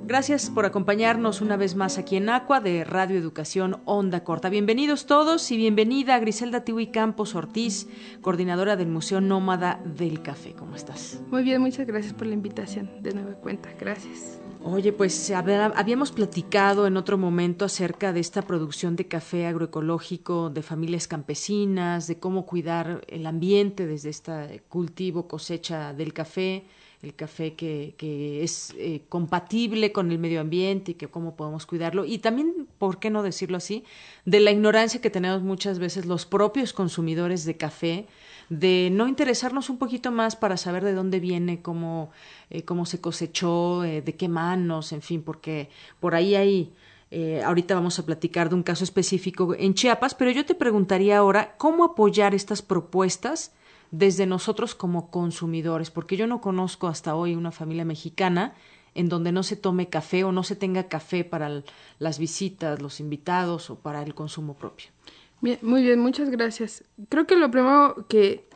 Gracias por acompañarnos una vez más aquí en Aqua de Radio Educación Onda Corta. Bienvenidos todos y bienvenida a Griselda Tiwi Campos Ortiz, coordinadora del Museo Nómada del Café. ¿Cómo estás? Muy bien, muchas gracias por la invitación de nueva cuenta. Gracias. Oye, pues habíamos platicado en otro momento acerca de esta producción de café agroecológico de familias campesinas, de cómo cuidar el ambiente desde este cultivo, cosecha del café, el café que es compatible con el medio ambiente y que cómo podemos cuidarlo. Y también, ¿por qué no decirlo así?, de la ignorancia que tenemos muchas veces los propios consumidores de café, de no interesarnos un poquito más para saber de dónde viene, cómo se cosechó, de qué manos, en fin, porque por ahí hay... ahorita vamos a platicar de un caso específico en Chiapas, pero yo te preguntaría ahora, ¿cómo apoyar estas propuestas desde nosotros como consumidores? Porque yo no conozco hasta hoy una familia mexicana en donde no se tome café o no se tenga café para las visitas, los invitados o para el consumo propio. Bien, muy bien, muchas gracias. Creo que lo primero que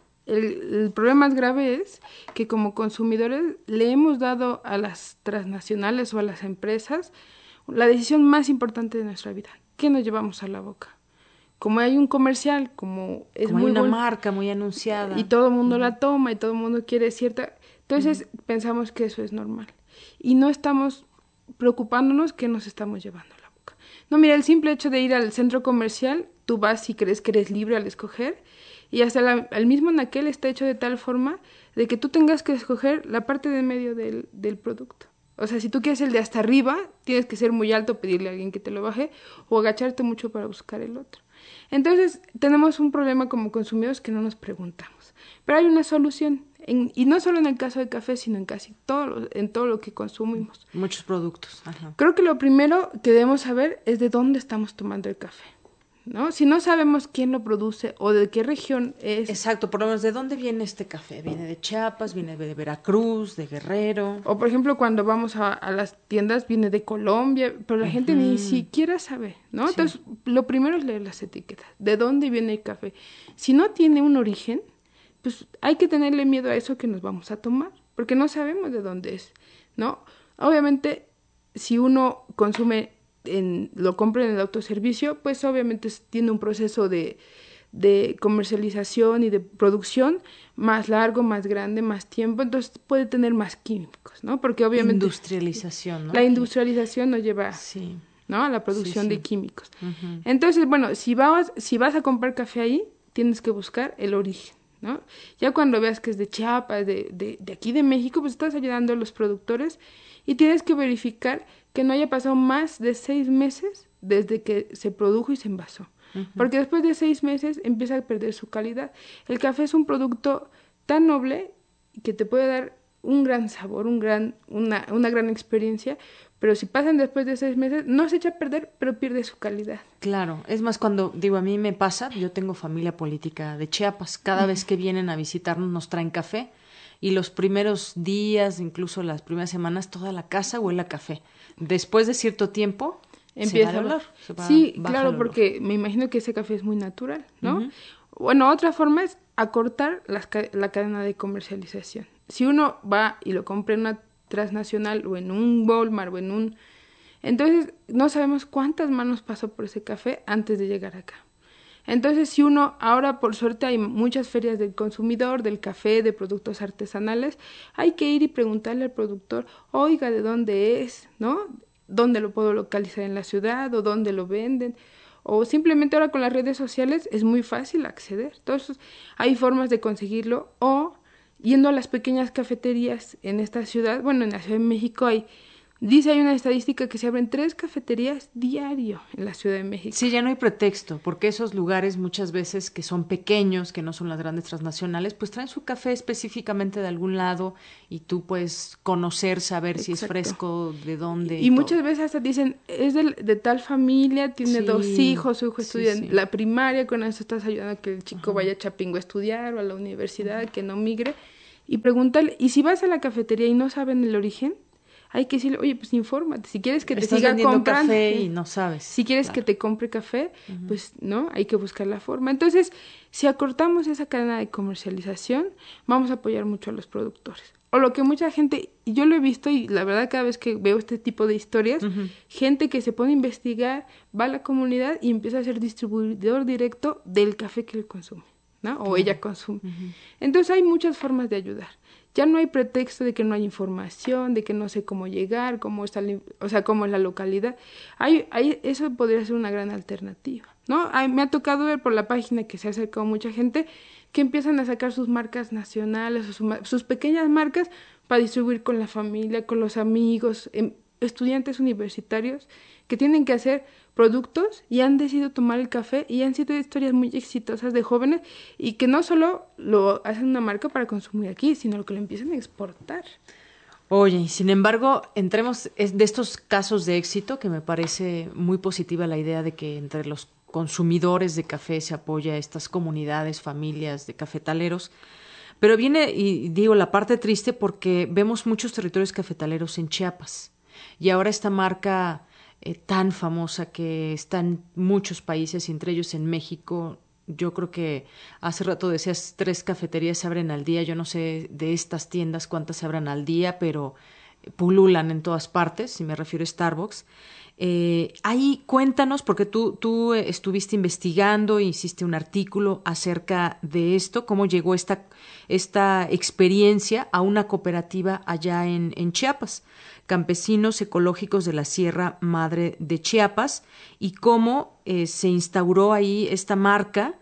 el problema más grave es que como consumidores le hemos dado a las transnacionales o a las empresas la decisión más importante de nuestra vida. ¿Qué nos llevamos a la boca? Como hay un comercial, como hay una marca muy anunciada. Y todo el mundo la toma y todo el mundo quiere cierta... Entonces pensamos que eso es normal. Y no estamos preocupándonos qué nos estamos llevando a la boca. No, mira, el simple hecho de ir al centro comercial, tú vas y crees que eres libre al escoger, y hasta el mismo naquel está hecho de tal forma de que tú tengas que escoger la parte de medio del producto. O sea, si tú quieres el de hasta arriba, tienes que ser muy alto, pedirle a alguien que te lo baje, o agacharte mucho para buscar el otro. Entonces, tenemos un problema como consumidores que no nos preguntamos. Pero hay una solución, y no solo en el caso del café, sino en casi en todo lo que consumimos. Muchos productos. Ajá. Creo que lo primero que debemos saber es de dónde estamos tomando el café, ¿no? Si no sabemos quién lo produce o de qué región es. Exacto, por lo menos, ¿de dónde viene este café? ¿Viene de Chiapas, viene de Veracruz, de Guerrero? O, por ejemplo, cuando vamos a las tiendas, viene de Colombia, pero la gente ni siquiera sabe, ¿no? Sí. Entonces, lo primero es leer las etiquetas, de dónde viene el café. Si no tiene un origen, pues hay que tenerle miedo a eso que nos vamos a tomar, porque no sabemos de dónde es, ¿no? Obviamente, si uno consume lo compra en el autoservicio, pues obviamente tiene un proceso de comercialización y de producción más largo, más grande, más tiempo, entonces puede tener más químicos, ¿no? Porque obviamente... Industrialización, ¿no? La industrialización nos lleva, sí, ¿no?, a la producción de químicos. Uh-huh. Entonces, bueno, si vas a comprar café ahí, tienes que buscar el origen, ¿no? Ya cuando veas que es de Chiapas, de aquí de México, pues estás ayudando a los productores y tienes que verificar que no haya pasado más de 6 meses desde que se produjo y se envasó. Uh-huh. Porque después de 6 meses empieza a perder su calidad. El café es un producto tan noble que te puede dar un gran sabor, una gran experiencia, pero si pasan después de 6 meses, no se echa a perder, pero pierde su calidad. Claro, es más cuando, a mí me pasa, yo tengo familia política de Chiapas, cada vez que vienen a visitarnos nos traen café, y los primeros días, incluso las primeras semanas, toda la casa huele a café. Después de cierto tiempo, empieza se va el olor. Sí, claro, porque me imagino que ese café es muy natural, ¿no? Uh-huh. Bueno, otra forma es acortar la cadena de comercialización. Si uno va y lo compra en una transnacional o en un Walmart o en un... Entonces, no sabemos cuántas manos pasó por ese café antes de llegar acá. Entonces, si uno, ahora por suerte hay muchas ferias del consumidor, del café, de productos artesanales, hay que ir y preguntarle al productor, oiga, ¿de dónde es?, ¿no? ¿Dónde lo puedo localizar en la ciudad? ¿O dónde lo venden? O simplemente ahora con las redes sociales es muy fácil acceder. Entonces, hay formas de conseguirlo, o yendo a las pequeñas cafeterías en esta ciudad. Bueno, en la Ciudad de México hay una estadística que se abren 3 cafeterías diario en la Ciudad de México. Sí, ya no hay pretexto, porque esos lugares muchas veces que son pequeños, que no son las grandes transnacionales, pues traen su café específicamente de algún lado y tú puedes conocer, saber si es fresco, de dónde. Y muchas veces hasta dicen, es de tal familia, tiene 2 hijos, su hijo estudia en la primaria, con eso estás ayudando a que el chico vaya a Chapingo a estudiar o a la universidad, que no migre. Y pregúntale, y si vas a la cafetería y no saben el origen, hay que decirle, oye, pues infórmate, si quieres que te siga comprando café y no sabes. Si quieres que te compre café, pues no, hay que buscar la forma. Entonces, si acortamos esa cadena de comercialización, vamos a apoyar mucho a los productores. o lo que mucha gente, y yo lo he visto y la verdad cada vez que veo este tipo de historias, gente que se pone a investigar, va a la comunidad y empieza a ser distribuidor directo del café que él consume, ¿no? O ella consume. Entonces hay muchas formas de ayudar. Ya no hay pretexto de que no hay información, de que no sé cómo llegar, cómo está, cómo es la localidad. Eso podría ser una gran alternativa, ¿no? Me ha tocado ver por la página que se ha acercado mucha gente que empiezan a sacar sus marcas nacionales, sus pequeñas marcas para distribuir con la familia, con los amigos, estudiantes universitarios que tienen que hacer productos y han decidido tomar el café y han sido historias muy exitosas de jóvenes y que no solo lo hacen una marca para consumir aquí, sino que lo empiezan a exportar. Oye, y sin embargo, entremos de estos casos de éxito, que me parece muy positiva la idea de que entre los consumidores de café se apoya a estas comunidades, familias de cafetaleros. Pero viene, y digo, la parte triste porque vemos muchos territorios cafetaleros en Chiapas. Y ahora esta marca tan famosa que está en muchos países, y entre ellos en México, yo creo que hace rato decías 3 cafeterías se abren al día. Yo no sé de estas tiendas cuántas se abran al día, pero pululan en todas partes, si me refiero a Starbucks. Ahí cuéntanos, porque tú estuviste investigando, hiciste un artículo acerca de esto, cómo llegó esta experiencia a una cooperativa allá en Chiapas, Campesinos Ecológicos de la Sierra Madre de Chiapas, y cómo se instauró ahí esta marca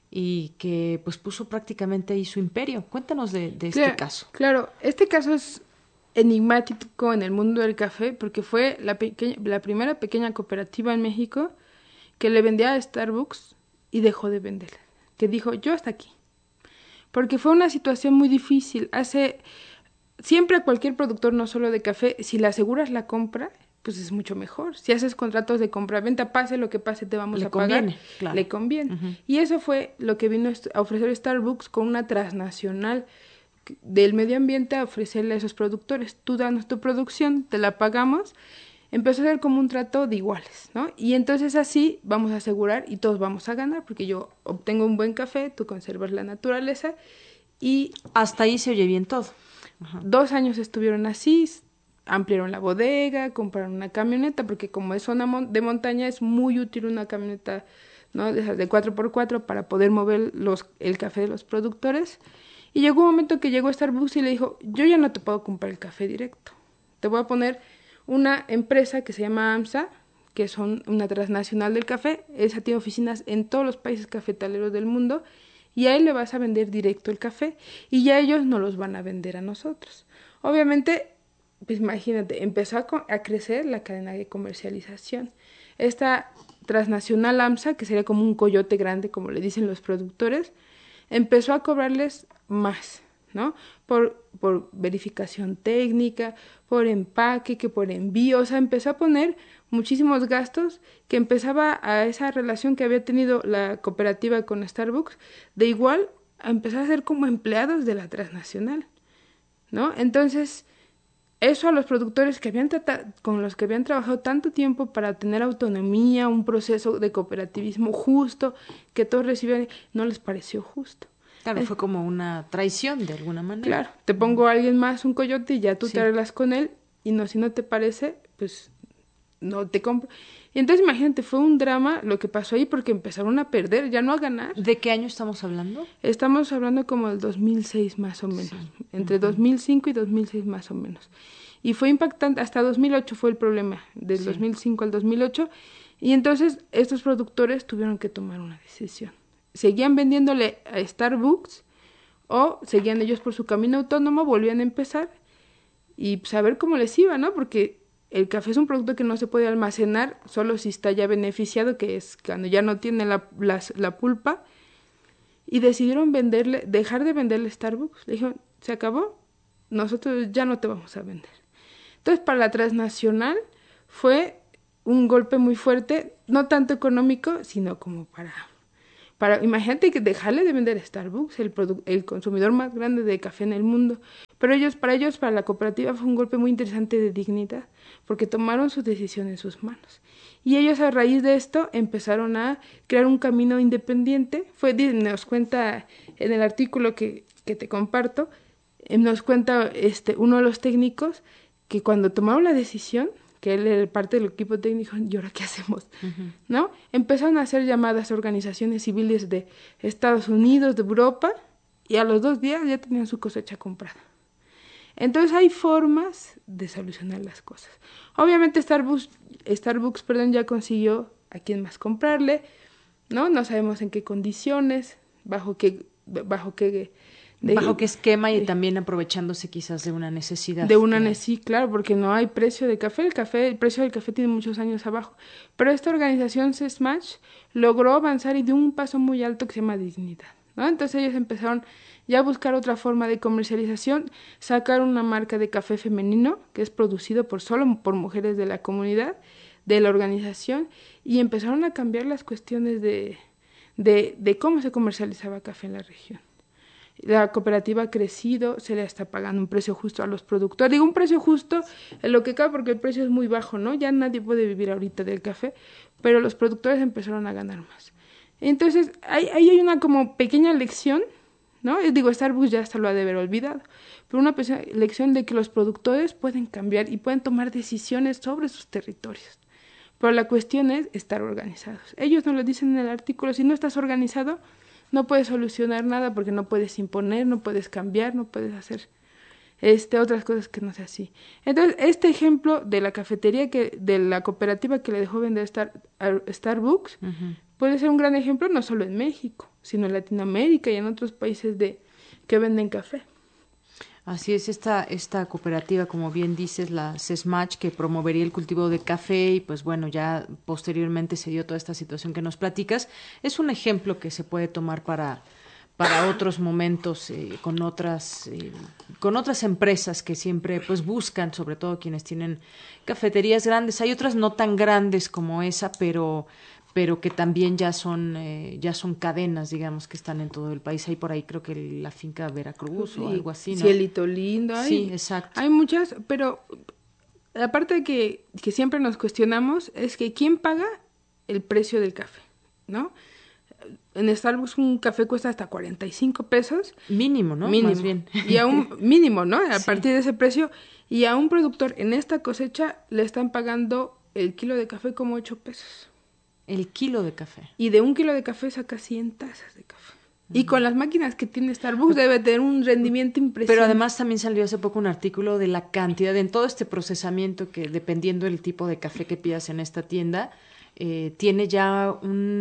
y que pues puso prácticamente ahí su imperio. Cuéntanos de este caso. Claro, este caso es enigmático en el mundo del café porque fue la primera pequeña cooperativa en México que le vendía a Starbucks y dejó de venderla, que dijo yo hasta aquí, porque fue una situación muy difícil. Siempre a cualquier productor, no solo de café, si le aseguras la compra, pues es mucho mejor. Si haces contratos de compra-venta, pase lo que pase, te vamos a pagar. Claro. Le conviene. Y eso fue lo que vino a ofrecer Starbucks con una transnacional del medio ambiente, a ofrecerle a esos productores. Tú danos tu producción, te la pagamos. Empezó a ser como un trato de iguales, ¿no? Y entonces así vamos a asegurar y todos vamos a ganar, porque yo obtengo un buen café, tú conservas la naturaleza y... Hasta ahí se oye bien todo. Ajá. 2 años estuvieron así, ampliaron la bodega, compraron una camioneta, porque como es zona de montaña es muy útil una camioneta, ¿no? de 4x4 para poder mover el café de los productores. Y llegó un momento que llegó Starbucks y le dijo, yo ya no te puedo comprar el café directo, te voy a poner una empresa que se llama AMSA, que son una transnacional del café. Esa tiene oficinas en todos los países cafetaleros del mundo, y a él le vas a vender directo el café, y ya ellos no los van a vender a nosotros. Obviamente, pues imagínate, empezó a crecer la cadena de comercialización. Esta transnacional AMSA, que sería como un coyote grande, como le dicen los productores, empezó a cobrarles más, ¿no? Por verificación técnica, por empaque, que por envío. O sea, empezó a poner muchísimos gastos, que empezaba a esa relación que había tenido la cooperativa con Starbucks, de igual a empezar a ser como empleados de la transnacional, ¿no? Entonces, eso a los productores con los que habían trabajado tanto tiempo para tener autonomía, un proceso de cooperativismo justo, que todos recibían, no les pareció justo. Claro, fue como una traición de alguna manera. Claro, te pongo a alguien más, un coyote, y ya tú te arreglas con él, y no, si no te parece, pues no te compro. Y entonces imagínate, fue un drama lo que pasó ahí, porque empezaron a perder, ya no a ganar. ¿De qué año estamos hablando? Estamos hablando como del 2006 más o menos, entre 2005 y 2006 más o menos. Y fue impactante, hasta 2008 fue el problema, del 2005 al 2008, y entonces estos productores tuvieron que tomar una decisión. Seguían vendiéndole a Starbucks o seguían ellos por su camino autónomo, volvían a empezar y pues a ver cómo les iba, ¿no? Porque el café es un producto que no se puede almacenar solo si está ya beneficiado, que es cuando ya no tiene la pulpa, y decidieron dejar de venderle a Starbucks. Le dijeron, se acabó, nosotros ya no te vamos a vender. Entonces, para la transnacional fue un golpe muy fuerte, no tanto económico, sino como para imagínate que dejarle de vender a Starbucks, el consumidor más grande de café en el mundo. Pero para la cooperativa fue un golpe muy interesante de dignidad, porque tomaron su decisión en sus manos. Y ellos, a raíz de esto, empezaron a crear un camino independiente. Nos cuenta en el artículo que te comparto, nos cuenta uno de los técnicos que cuando tomaron la decisión, que él era parte del equipo técnico, ¿y ahora qué hacemos? ¿No? Empezaron a hacer llamadas a organizaciones civiles de Estados Unidos, de Europa, y a los 2 días ya tenían su cosecha comprada. Entonces hay formas de solucionar las cosas. Obviamente Starbucks, ya consiguió a quién más comprarle, ¿no? No sabemos en qué condiciones, bajo qué esquema y también aprovechándose quizás de una necesidad. Sí, claro, porque no hay precio de café. El precio del café tiene muchos años abajo. Pero esta organización CESMACH logró avanzar y dio un paso muy alto que se llama dignidad, ¿no? Entonces ellos empezaron ya a buscar otra forma de comercialización, sacaron una marca de café femenino que es producido solo por mujeres de la comunidad, de la organización, y empezaron a cambiar las cuestiones de cómo se comercializaba café en la región. La cooperativa ha crecido, se le está pagando un precio justo a los productores. Digo un precio justo en lo que cabe porque el precio es muy bajo, ¿no? Ya nadie puede vivir ahorita del café, pero los productores empezaron a ganar más. Entonces, ahí hay una como pequeña lección, ¿no? Digo, Starbucks ya hasta lo ha de haber olvidado, pero una pequeña lección de que los productores pueden cambiar y pueden tomar decisiones sobre sus territorios. Pero la cuestión es estar organizados. Ellos nos lo dicen en el artículo, si no estás organizado, no puedes solucionar nada porque no puedes imponer, no puedes cambiar, no puedes hacer otras cosas que no sea así. Entonces, este ejemplo de la cafetería, de la cooperativa que le dejó vender Starbucks, puede ser un gran ejemplo no solo en México, sino en Latinoamérica y en otros países que venden café. Así es, esta cooperativa, como bien dices, la CESMACH, que promovería el cultivo de café y pues bueno, ya posteriormente se dio toda esta situación que nos platicas, es un ejemplo que se puede tomar para otros momentos con otras empresas que siempre pues buscan, sobre todo quienes tienen cafeterías grandes. Hay otras no tan grandes como esa, pero que también ya son cadenas, digamos, que están en todo el país. Hay por ahí creo que la finca Veracruz o algo así, ¿no? Cielito Lindo. Sí, exacto. Hay muchas, pero la parte que siempre nos cuestionamos es que ¿quién paga el precio del café? ¿No? En Starbucks un café cuesta hasta 45 pesos. Mínimo, ¿no? Mínimo. Más bien. Y a un mínimo, ¿no? A partir de ese precio. Y a un productor en esta cosecha le están pagando el kilo de café como 8 pesos. El kilo de café. Y de 1 kilo de café saca 100 tazas de café. Y con las máquinas que tiene Starbucks debe tener un rendimiento impresionante. Pero además también salió hace poco un artículo de la cantidad, en todo este procesamiento que dependiendo del tipo de café que pidas en esta tienda, tiene ya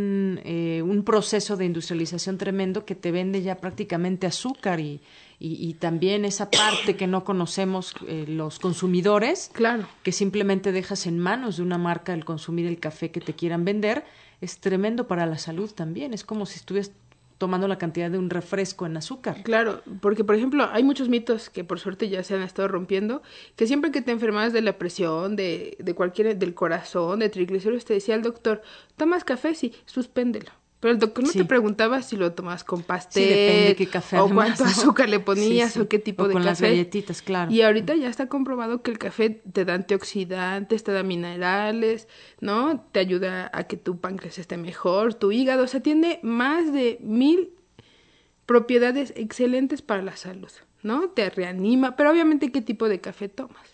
un proceso de industrialización tremendo que te vende ya prácticamente azúcar y también esa parte que no conocemos los consumidores, claro, que simplemente dejas en manos de una marca el consumir el café que te quieran vender, es tremendo para la salud también. Es como si estuvieras tomando la cantidad de un refresco en azúcar. Claro, porque por ejemplo hay muchos mitos que por suerte ya se han estado rompiendo, que siempre que te enfermabas de la presión, de del corazón, de triglicéridos, te decía el doctor, ¿tomas café? Sí, suspéndelo. Pero el doctor no te preguntaba si lo tomabas con pastel, depende de qué café, o además, cuánto azúcar le ponías, o qué tipo de con café. Las galletitas, claro. Y ahorita ya está comprobado que el café te da antioxidantes, te da minerales, ¿no? Te ayuda a que tu páncreas esté mejor, tu hígado, o sea, tiene más de 1000 propiedades excelentes para la salud, ¿no? Te reanima, pero obviamente ¿qué tipo de café tomas?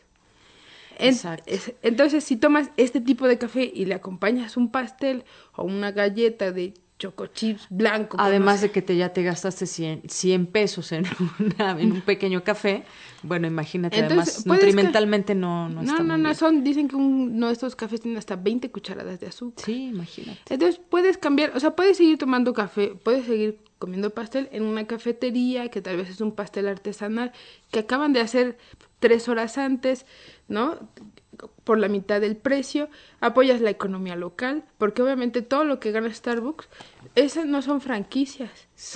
Entonces, si tomas este tipo de café y le acompañas un pastel o una galleta de choco chips blanco. Además de que ya te gastaste 100 pesos en un pequeño café, bueno, imagínate, entonces, además nutrimentalmente no está muy bien. Dicen que uno de estos cafés tiene hasta 20 cucharadas de azúcar. Sí, imagínate. Entonces puedes cambiar, o sea, puedes seguir tomando café, puedes seguir comiendo pastel en una cafetería, que tal vez es un pastel artesanal, que acaban de hacer 3 horas antes, ¿no? Por la mitad del precio, apoyas la economía local, porque obviamente todo lo que gana Starbucks, esas no son franquicias,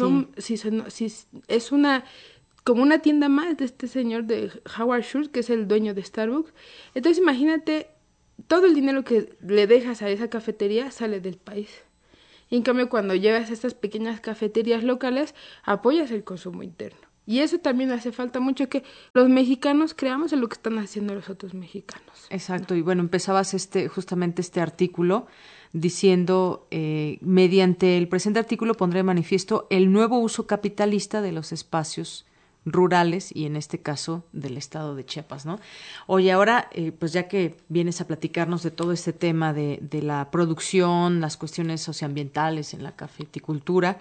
es como una tienda más de este señor de Howard Schultz, que es el dueño de Starbucks. Entonces imagínate, todo el dinero que le dejas a esa cafetería sale del país. Y en cambio, cuando llegas a estas pequeñas cafeterías locales, apoyas el consumo interno. Y eso también hace falta mucho, que los mexicanos creamos en lo que están haciendo los otros mexicanos. Exacto, y bueno, empezabas justamente este artículo diciendo, mediante el presente artículo pondré de manifiesto el nuevo uso capitalista de los espacios rurales y en este caso del estado de Chiapas, ¿no? Oye, ahora, pues ya que vienes a platicarnos de todo este tema de la producción, las cuestiones socioambientales en la cafeticultura,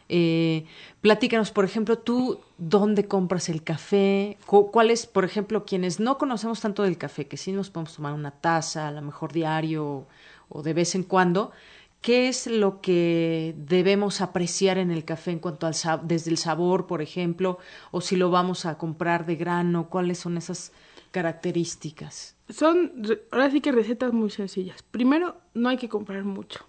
platícanos, por ejemplo, tú, ¿dónde compras el café? ¿Cuáles, por ejemplo, quienes no conocemos tanto del café, que sí nos podemos tomar una taza, a lo mejor diario o de vez en cuando, ¿qué es lo que debemos apreciar en el café en cuanto al desde el sabor, por ejemplo, o si lo vamos a comprar de grano? ¿Cuáles son esas características? Ahora sí que recetas muy sencillas. Primero, no hay que comprar mucho.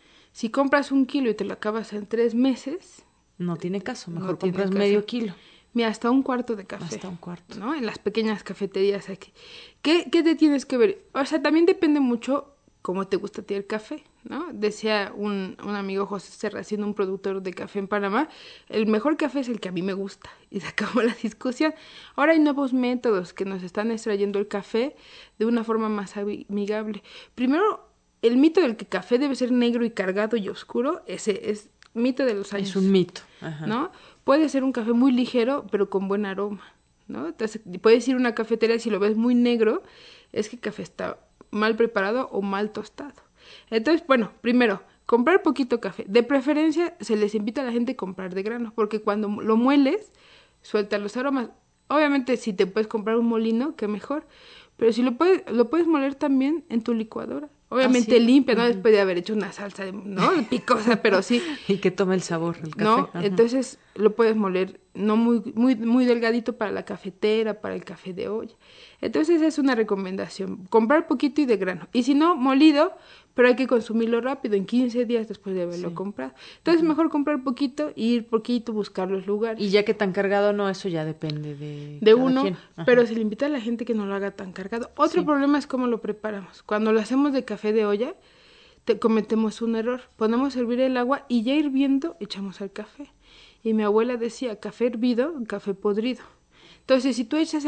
Si compras 1 kilo y te lo acabas en 3 meses... No tiene caso, mejor compras medio kilo. Mira, hasta 1/4 de café. Hasta 1/4. ¿No? En las pequeñas cafeterías aquí. ¿Qué te tienes que ver? O sea, también depende mucho cómo te gusta a ti el café, ¿no? Decía un amigo, José Serracino, un productor de café en Panamá, el mejor café es el que a mí me gusta. Y se acabó la discusión. Ahora hay nuevos métodos que nos están extrayendo el café de una forma más amigable. Primero, el mito del que café debe ser negro y cargado y oscuro, ese es mito de los años. Es un mito. Ajá. ¿No? Puede ser un café muy ligero, pero con buen aroma, ¿no? Entonces, puedes ir a una cafetería y si lo ves muy negro, es que el café está mal preparado o mal tostado. Entonces, bueno, primero, comprar poquito café. De preferencia, se les invita a la gente a comprar de grano, porque cuando lo mueles, suelta los aromas. Obviamente, si te puedes comprar un molino, qué mejor. Pero si lo puedes moler también en tu licuadora. Obviamente ¿sí? Limpia, ¿no? Después de haber hecho una salsa, ¿no? Picosa, pero sí. Y que tome el sabor el café. ¿No? Ajá. Entonces lo puedes moler no muy delgadito para la cafetera, para el café de olla. Entonces esa es una recomendación. Comprar poquito y de grano. Y si no, molido, pero hay que consumirlo rápido, en 15 días después de haberlo comprado. Entonces mejor comprar poquito y ir poquito, buscar los lugares. Y ya que tan cargado no, eso ya depende de uno, pero se le invita a la gente que no lo haga tan cargado. Otro problema es cómo lo preparamos. Cuando lo hacemos de café de olla, cometemos un error. Ponemos a hervir el agua y ya hirviendo echamos el café. Y mi abuela decía, café hervido, café podrido. Entonces, si tú echas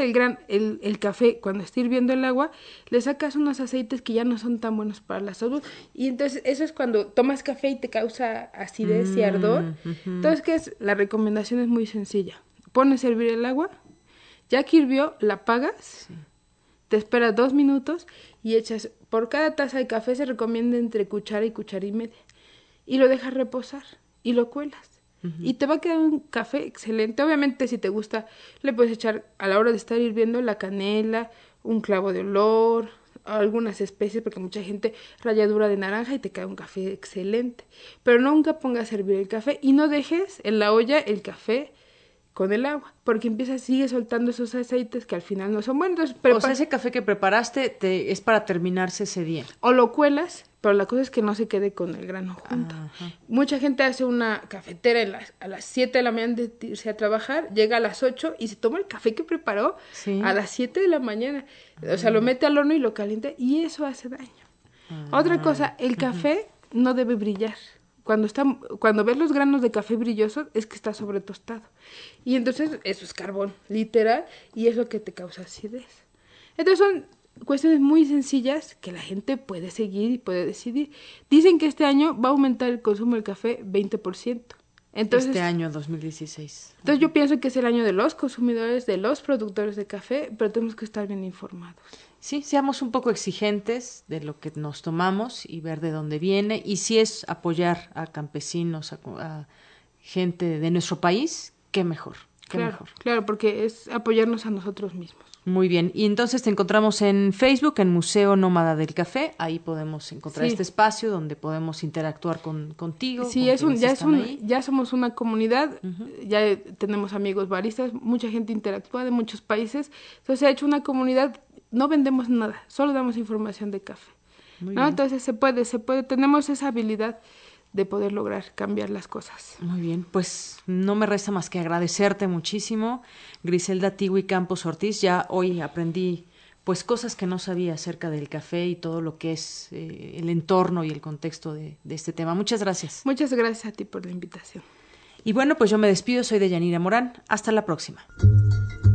el café cuando está hirviendo el agua, le sacas unos aceites que ya no son tan buenos para la salud. Y entonces, eso es cuando tomas café y te causa acidez y ardor. Entonces, la recomendación es muy sencilla. Pones a hervir el agua, ya que hirvió, la apagas, te esperas 2 minutos y echas, por cada taza de café se recomienda entre cuchara y cuchara y media. Y lo dejas reposar y lo cuelas. Y te va a quedar un café excelente. Obviamente, si te gusta, le puedes echar a la hora de estar hirviendo la canela, un clavo de olor, algunas especies, porque mucha gente ralladura de naranja y te queda un café excelente. Pero nunca pongas a hervir el café y no dejes en la olla el café con el agua, porque sigue soltando esos aceites que al final no son buenos. O sea, ese café que preparaste es para terminarse ese día. O lo cuelas, pero la cosa es que no se quede con el grano junto. Ajá. Mucha gente hace una cafetera a las 7 de la mañana de irse a trabajar, llega a las 8 y se toma el café que preparó a las 7 de la mañana. O sea, lo mete al horno y lo calienta y eso hace daño. Otra cosa, el café no debe brillar. Cuando ves los granos de café brillosos es que está sobretostado. Y entonces eso es carbón, literal, y es lo que te causa acidez. Entonces son cuestiones muy sencillas que la gente puede seguir y puede decidir. Dicen que este año va a aumentar el consumo del café 20%. Entonces, este año 2016. Entonces yo pienso que es el año de los consumidores, de los productores de café, pero tenemos que estar bien informados. Sí, seamos un poco exigentes de lo que nos tomamos y ver de dónde viene. Y si es apoyar a campesinos, a gente de nuestro país, qué mejor. Claro, porque es apoyarnos a nosotros mismos. Muy bien. Y entonces te encontramos en Facebook, en Museo Nómada del Café. Ahí podemos encontrar este espacio donde podemos interactuar contigo. Sí, ya somos una comunidad, ya tenemos amigos baristas, mucha gente interactúa de muchos países. Entonces se ha hecho una comunidad, no vendemos nada, solo damos información de café. ¿No? Entonces se puede, tenemos esa habilidad de poder lograr cambiar las cosas. Muy bien, pues no me resta más que agradecerte muchísimo, Griselda Tigui Campos Ortiz. Ya hoy aprendí pues cosas que no sabía acerca del café y todo lo que es el entorno y el contexto de este tema. Muchas gracias. Muchas gracias a ti por la invitación. Y bueno, pues yo me despido, soy Deyanira Morán. Hasta la próxima.